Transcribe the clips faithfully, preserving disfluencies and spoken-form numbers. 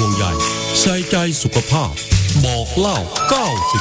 วงใยใส่ใจสุขภาพบอกเล่าเก้าสิบ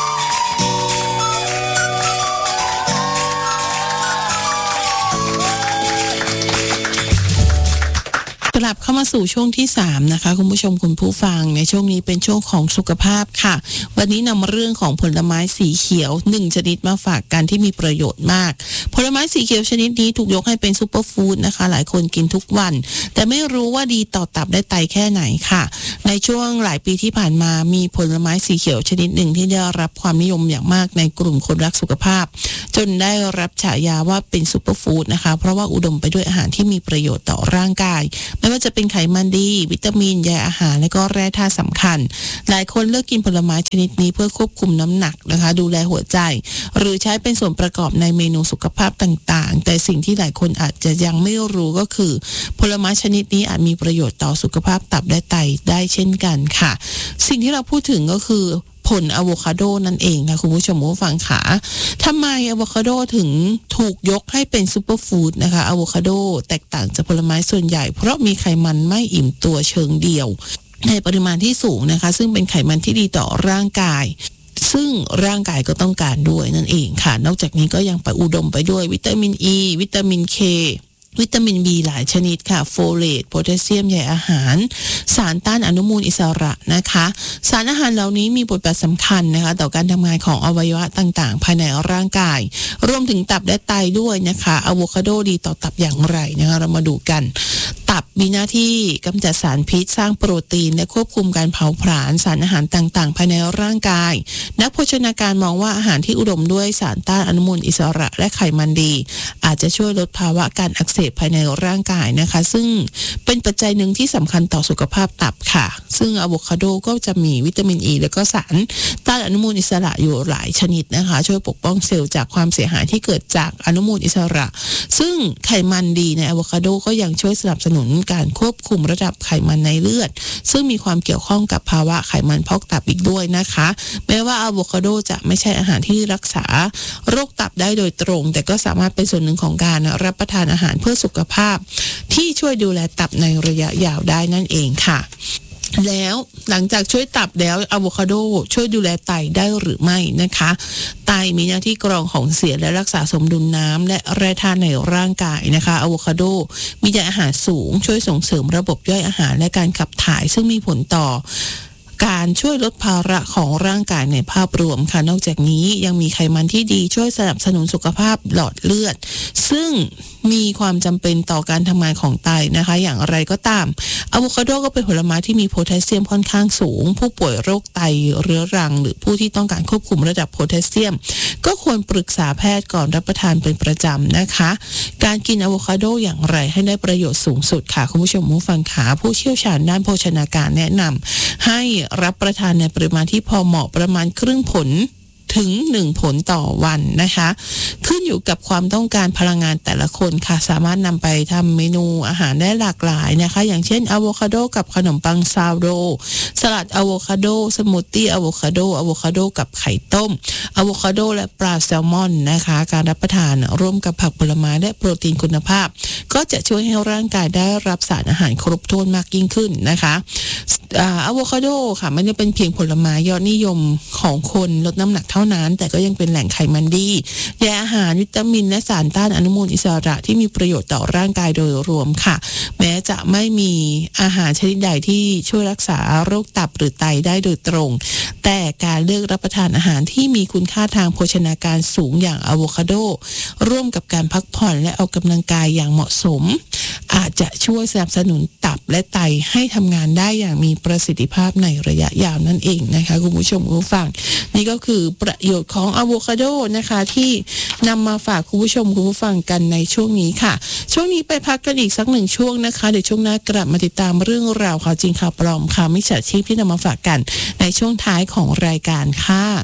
กลับเข้ามาสู่ช่วงที่สามนะคะคุณผู้ชมคุณผู้ฟังในช่วงนี้เป็นช่วงของสุขภาพค่ะวันนี้นำเรื่องของผลไม้สีเขียวหนึ่งชนิดมาฝากกันที่มีประโยชน์มากผลไม้สีเขียวชนิดนี้ถูกยกให้เป็นซุปเปอร์ฟู้ดนะคะหลายคนกินทุกวันแต่ไม่รู้ว่าดีต่อตับและไตแค่ไหนค่ะในช่วงหลายปีที่ผ่านมามีผลไม้สีเขียวชนิดหนึ่งที่ได้รับความนิยมอย่างมากในกลุ่มคนรักสุขภาพจนได้รับฉายาว่าเป็นซุปเปอร์ฟู้ดนะคะเพราะว่าอุดมไปด้วยอาหารที่มีประโยชน์ต่อร่างกายไม่ว่าจะเป็นไขมันดีวิตามินใยอาหารและก็แร่ธาตุสำคัญหลายคนเลือกกินผลไม้ชนิดนี้เพื่อควบคุมน้ำหนักนะคะดูแลหัวใจหรือใช้เป็นส่วนประกอบในเมนูสุขภาพต่างๆแต่สิ่งที่หลายคนอาจจะยังไม่รู้ก็คือผลไม้ชนิดนี้อาจมีประโยชน์ต่อสุขภาพตับและไตได้เช่นกันค่ะสิ่งที่เราพูดถึงก็คือผลอะโวคาโดนั่นเองค่ะคุณผู้ชมผู้ฟังค่ะทำไมอะโวคาโดถึงถูกยกให้เป็นซุปเปอร์ฟู้ดนะคะอะโวคาโดแตกต่างจากผลไม้ส่วนใหญ่เพราะมีไขมันไม่อิ่มตัวเชิงเดียวในปริมาณที่สูงนะคะซึ่งเป็นไขมันที่ดีต่อร่างกายซึ่งร่างกายก็ต้องการด้วยนั่นเองค่ะนอกจากนี้ก็ยังไปอุดมไปด้วยวิตามิน E วิตามิน Kวิตามิน B หลายชนิดค่ะโฟเลตโพแทสเซียมใยอาหารสารต้านอนุมูลอิสระนะคะสารอาหารเหล่านี้มีบทบาทสำคัญนะคะต่อการทำงานของอวัยวะต่างๆภายในร่างกายรวมถึงตับและไตด้วยนะคะอะโวคาโดดีต่อตับอย่างไรนะคะเรามาดูกันตับมีหน้าที่กำจัดสารพิษสร้างโปรตีนและควบคุมการเผาผลาญสารอาหารต่างๆภายในร่างกายนักโภชนาการมองว่าอาหารที่อุดมด้วยสารต้านอนุมูลอิสระและไขมันดีอาจจะช่วยลดภาวะการอักเสบภายในร่างกายนะคะซึ่งเป็นปัจจัยหนึ่งที่สำคัญต่อสุขภาพตับค่ะซึ่งอะโวคาโดก็จะมีวิตามินอ e ีและก็สารต้านอนุมูลอิสระอยู่หลายชนิดนะคะช่วยปกป้องเซลล์จากความเสียหายที่เกิดจากอนุมูลอิสระซึ่งไขมันดีในอะโวคาโดก็ยังช่วยสนับสนุนการควบคุมระดับไขมันในเลือดซึ่งมีความเกี่ยวข้องกับภาวะไขมันพอกตับอีกด้วยนะคะแม้ว่าอะโวคาโดจะไม่ใช่อาหารที่รักษาโรคตับได้โดยตรงแต่ก็สามารถเป็นส่วนหนึ่งของการรับประทานอาหารเพื่อสุขภาพที่ช่วยดูแลตับในระยะยาวได้นั่นเองค่ะแล้วหลังจากช่วยตับแล้วอะโวคาโดช่วยดูแลไตได้หรือไม่นะคะไตมีหน้าที่กรองของเสียและรักษาสมดุลน้ำและแร่ธาตุในร่างกายนะคะอะโวคาโดมีใยอาหารสูงช่วยส่งเสริมระบบย่อยอาหารและการขับถ่ายซึ่งมีผลต่อการช่วยลดภาระของร่างกายในภาพรวมค่ะนอกจากนี้ยังมีไขมันที่ดีช่วยสนับสนุนสุขภาพหลอดเลือดซึ่งมีความจำเป็นต่อการทำงานของไตนะคะอย่างไรก็ตามอะโวคาโดก็เป็นผลไม้ที่มีโพแทสเซียมค่อนข้างสูงผู้ป่วยโรคไตเรื้อรังหรือผู้ที่ต้องการควบคุมระดับโพแทสเซียมก็ควรปรึกษาแพทย์ก่อนรับประทานเป็นประจำนะคะการกินอะโวคาโดอย่างไรให้ได้ประโยชน์สูงสุดค่ะคุณผู้ชมผู้ฟังขาผู้เชี่ยวชาญด้านโภชนาการแนะนำให้รับประทานในปริมาณที่พอเหมาะประมาณครึ่งผลถึงหนึ่งผลต่อวันนะคะขึ้นอยู่กับความต้องการพลังงานแต่ละคนค่ะสามารถนำไปทำเมนูอาหารได้หลากหลายนะคะอย่างเช่นอะโวคาโดกับขนมปังซาวโดสลัดอะโวคาโดสมูทตี้อะโวคาโดอะโวคาโดกับไข่ต้มอะโวคาโดและปลาแซลมอนนะคะการรับประทานร่วมกับผักผลไม้และโปรตีนคุณภาพก็จะช่วยให้ร่างกายได้รับสารอาหารครบถ้วนมากยิ่งขึ้นนะคะอะโวคาโดค่ะไม่ได้เป็นเพียงผลไม้ยอดนิยมของคนลดน้ำหนักเท่านั้นแต่ก็ยังเป็นแหล่งไขมันดีใยอาหารวิตามินและสารต้านอนุมูลอิสระที่มีประโยชน์ต่อร่างกายโดยรวมค่ะแม้จะไม่มีอาหารชนิดใดที่ช่วยรักษาโรคตับหรือไตได้โดยตรงแต่การเลือกรับประทานอาหารที่มีคุณค่าทางโภชนาการสูงอย่างอะโวคาโดร่วมกับการพักผ่อนและออกกำลังกายอย่างเหมาะสมอาจจะช่วยสนับสนุนตับและไตให้ทำงานได้อย่างมีประสิทธิภาพในระยะยาวนั่นเองนะคะคุณผู้ชมผู้ฟังนี่ก็คือประโยชน์ของอะโวคาโดนะคะที่นำมาฝากคุณผู้ชมคุณผู้ฟังกันในช่วงนี้ค่ะช่วงนี้ไปพักกันอีกสักหนึ่งช่วงนะคะเดี๋ยวช่วงหน้ากลับมาติดตามเรื่องราวข่าวจริงข่าวปลอมข่าวมิจฉาชีพที่นำมาฝากกันในช่วงท้ายของรายการค่ะ